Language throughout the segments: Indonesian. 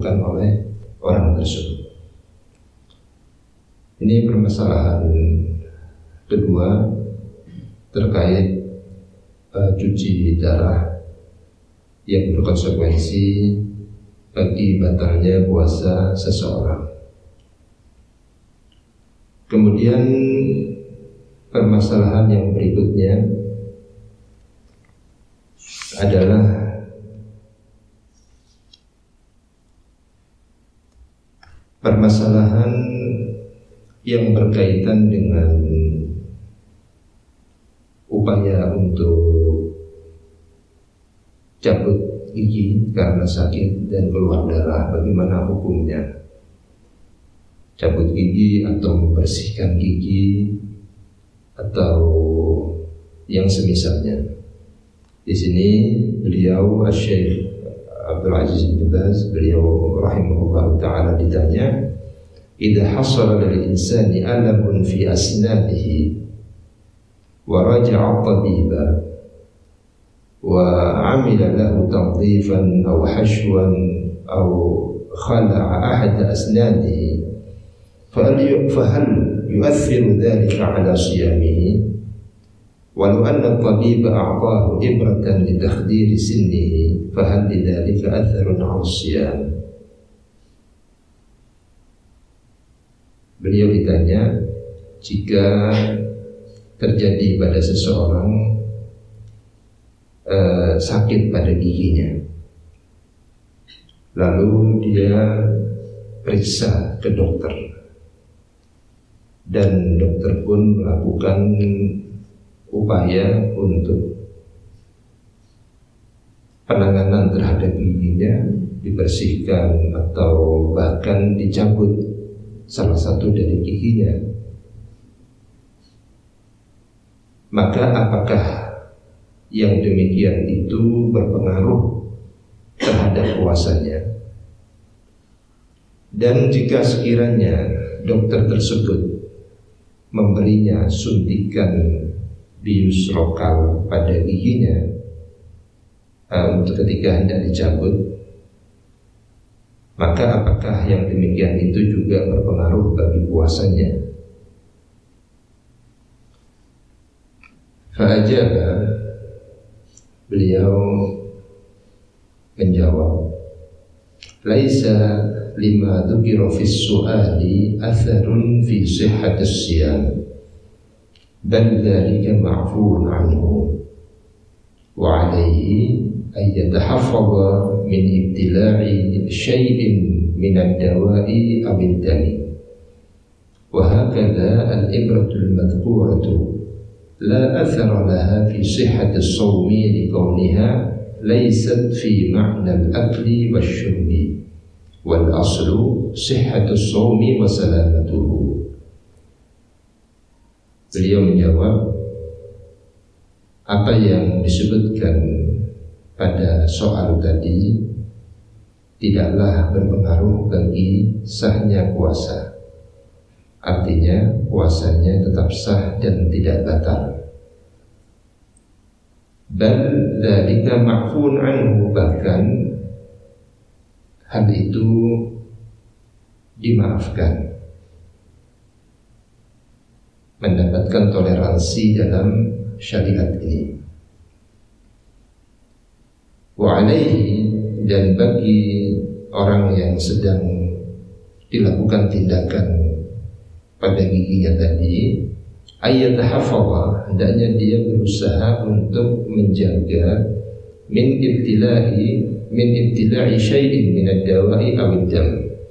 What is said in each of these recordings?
dilakukan oleh orang tersebut. Ini permasalahan kedua terkait cuci darah yang berkonsekuensi bagi batalnya puasa seseorang. Kemudian permasalahan yang berikutnya adalah permasalahan yang berkaitan dengan upaya untuk cabut gigi karena sakit dan keluar darah. Bagaimana hukumnya? Cabut gigi atau membersihkan gigi atau yang semisalnya. Di sini beliau Syekh Abdul Aziz bin Baz, beliau rahimahullah taala ditanya, "Idza hasala lil insani alamun fi asnanihi wa raja'a tabiba wa 'amila lahu tanzifan aw hashwan aw khala'a ahad asnanihi fahal yu'athiru dhalika 'ala siyamihi walau anna at-tabiba a'tahu ibratan li takhdiri sinnihi fahal lidzalika atharun 'ala siyam." Beliau ditanya, jika terjadi pada seseorang sakit pada giginya, lalu dia periksa ke dokter, dan dokter pun melakukan upaya untuk penanganan terhadap giginya, dibersihkan atau bahkan dicabut salah satu dari giginya, maka apakah yang demikian itu berpengaruh terhadap puasanya? Dan jika sekiranya dokter tersebut memberinya suntikan bius lokal pada giginya untuk ketika hendak dicabut, maka apakah yang demikian itu juga berpengaruh bagi puasanya? Fa'ajaba, beliau menjawab, "Laisa lima dzukira fis su'ali atharun fi sihhatis siyam, bal dzalika ma'fuun anhu, wa 'alaihi ay yatahaffadha min ibtila'i syai'in min ad-dawa'i aw ad-dami. Wa hakadha al-ibratu al-madhkuratu la athara laha fi sihhati as-sawmi li kauniha laysat fi ma'na al-akli wash-shurbi wal aslu sihhatu as-sawmi wa salamatuhu." Beliau menjawab, apa yang disebutkan pada soal tadi tidaklah berpengaruh bagi sahnya puasa. Artinya puasanya tetap sah dan tidak batal. Bal dzalika ma'fuun anhu, bahkan hal itu dimaafkan, mendapatkan toleransi dalam syariat ini. Wa 'alaihi, dan bagi orang yang sedang dilakukan tindakan pada giginya tadi, ayyatahafadha, hendaknya dia berusaha untuk menjaga min ibtila'i syai'in min ad-dawa'i aw ad-dam,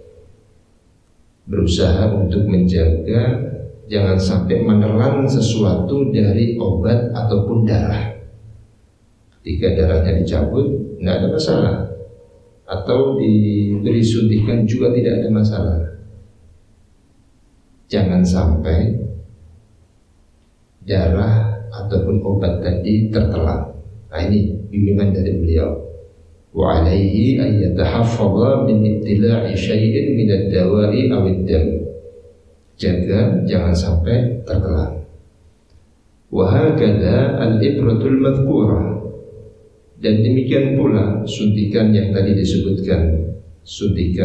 berusaha untuk menjaga jangan sampai menelan sesuatu dari obat ataupun darah. Ketika darahnya dicabut, tidak ada masalah, atau diberi suntikan juga tidak ada masalah. Jangan sampai darah ataupun obat tadi tertelan. Nah, ini bimbingan dari beliau. Wa 'alaihi ay yatahaffadha min ibtila'i syai'in min ad-dawa'i aw ad-dam. Jaga jangan sampai tertelan. Wa hakadha al-ibratul madhkurah, dan demikian pula suntikan yang tadi disebutkan, suntikan